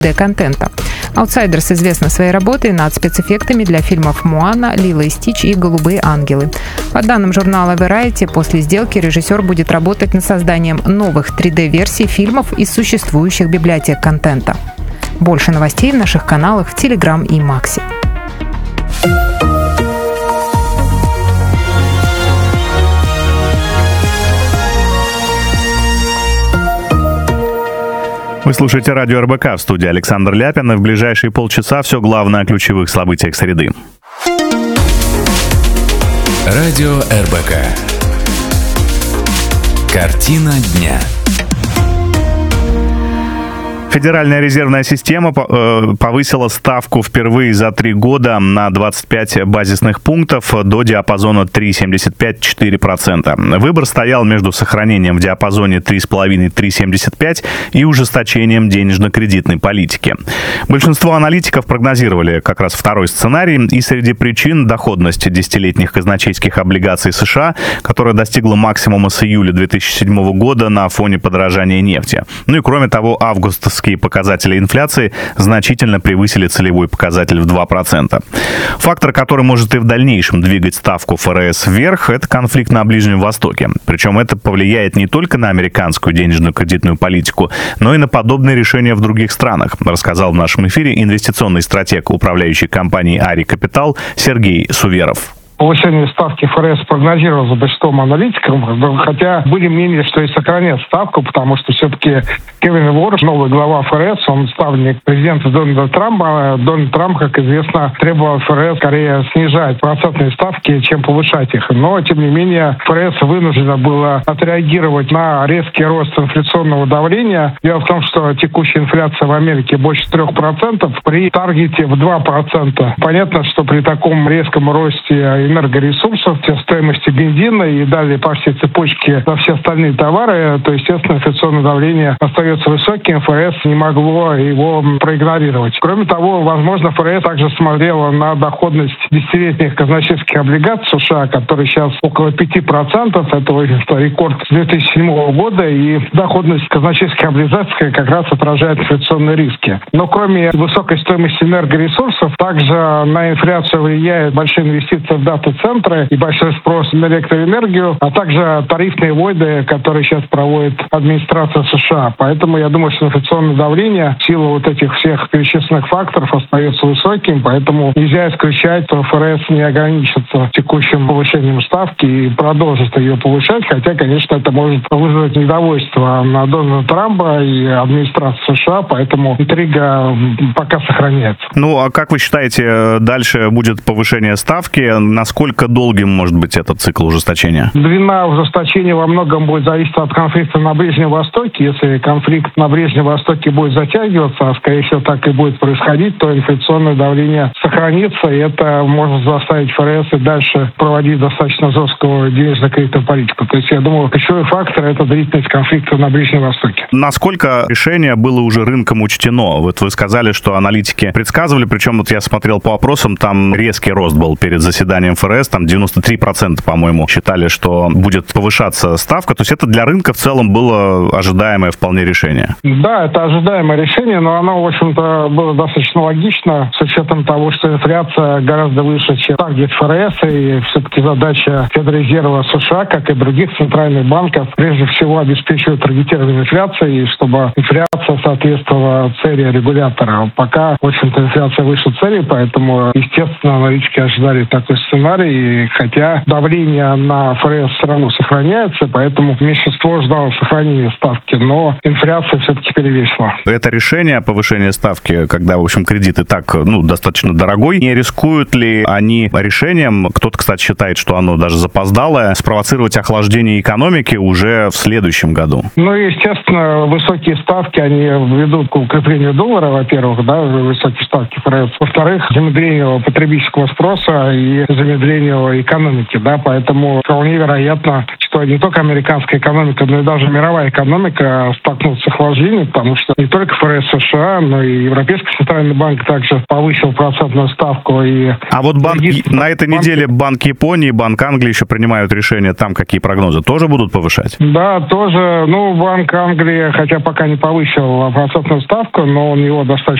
контента. Outsiders известна своей работой над спецэффектами для фильмов «Моана», «Лило и Стич» и «Голубые ангелы». По данным журнала Variety, после сделки режиссер будет работать над созданием новых 3D-версий фильмов из существующих библиотек контента. Больше новостей в наших каналах в Telegram и Максе. Вы слушаете радио РБК, в студии Александр Ляпин, и в ближайшие полчаса все главное о ключевых событиях среды. Радио РБК. Картина дня. Федеральная резервная система повысила ставку впервые за 3 года на 25 базисных пунктов до диапазона 3,75-4%. Выбор стоял между сохранением в диапазоне 3,5-3,75 и ужесточением денежно-кредитной политики. Большинство аналитиков прогнозировали как раз второй сценарий, и среди причин доходность десятилетних казначейских облигаций США, которая достигла максимума с июля 2007 года на фоне подорожания нефти. Ну и кроме того, августовские показатели инфляции значительно превысили целевой показатель в 2%. Фактор, который может и в дальнейшем двигать ставку ФРС вверх, это конфликт на Ближнем Востоке. Причем это повлияет не только на американскую денежно-кредитную политику, но и на подобные решения в других странах, рассказал в нашем эфире инвестиционный стратег управляющей компании Ари Капитал Сергей Суверов. Повышение ставки ФРС прогнозировалось большинством аналитиков, хотя были мнения, что и сохранят ставку, потому что все-таки Кевин Уоррен, новый глава ФРС, он ставленник президента Дональда Трампа. Дональд Трамп, как известно, требовал ФРС скорее снижать процентные ставки, чем повышать их. Но, тем не менее, ФРС вынуждено было отреагировать на резкий рост инфляционного давления. Дело в том, что текущая инфляция в Америке больше 3%, при таргете в 2%. Понятно, что при таком резком росте энергоресурсов, стоимости бензина и далее по всей цепочке на все остальные товары, то, естественно, инфляционное давление остается высоким, ФРС не могло его проигнорировать. Кроме того, возможно, ФРС также смотрела на доходность десятилетних казначейских облигаций США, которые сейчас около 5%, это рекорд с 2007 года, и доходность казначейских облигаций как раз отражает инфляционные риски. Но кроме высокой стоимости энергоресурсов, также на инфляцию влияют большие инвестиции в дата-центры и большой спрос на электроэнергию, а также тарифные войны, которые сейчас проводит администрация США. Поэтому я думаю, что инфляционное давление в силу вот этих всех перечисленных факторов остается высоким, поэтому нельзя исключать, что ФРС не ограничится текущим повышением ставки и продолжит ее повышать, хотя, конечно, это может вызвать недовольство на Дональда Трампа и администрации США, поэтому интрига пока сохраняется. Ну, а как вы считаете, дальше будет повышение ставки? Насколько долгим может быть этот цикл ужесточения? Длина ужесточения во многом будет зависеть от конфликта на Ближнем Востоке. Если конфликт на Ближнем Востоке будет затягиваться, а скорее всего так и будет происходить, то инфляционное давление сохранится, и это может заставить ФРС и дальше проводить достаточно жесткую денежно-кредитную политику. То есть, я думаю, ключевой фактор – это длительность конфликта на Ближнем Востоке. Насколько решение было уже рынком учтено? Вот вы сказали, что аналитики предсказывали, причем вот я смотрел по опросам, там резкий рост был перед заседанием ФРС, там 93%, по-моему, считали, что будет повышаться ставка. То есть это для рынка в целом было ожидаемое вполне решение. Да, это ожидаемое решение, но оно, в общем-то, было достаточно логично с учетом того, что инфляция гораздо выше, чем таргет ФРС, и все-таки задача Федрезерва США, как и других центральных банков, прежде всего обеспечивать таргетирование инфляции, чтобы инфляция соответствовала цели регулятора. Пока, в общем-то, инфляция выше цели, поэтому, естественно, аналитики ожидали такой сценарий, хотя давление на ФРС все равно сохраняется, поэтому меньшинство ждало сохранения ставки, но инфляция все-таки перевесила. Это решение повышения ставки, когда, в общем, кредит и так, достаточно дорогой, не рискуют ли они решением, кто-то, кстати, считает, что оно даже запоздалое, спровоцировать охлаждение экономики уже в следующем году? Естественно, высокие ставки, они ведут к укреплению доллара, во-первых, высокие ставки ФРС. Во-вторых, замедлению потребительского спроса и замедлению экономики, поэтому вполне вероятно, что не только американская экономика, но и даже мировая экономика столкнутся с охлаждением, потому что не только ФРС США, но и Европейский центральный банк также повысил процентную ставку. А вот на этой неделе Банк Японии, Банк Англии еще принимают решения. Там какие прогнозы? Тоже будут повышать? Да, тоже. Банк Англии, хотя пока не повысил процентную ставку, но у него достаточно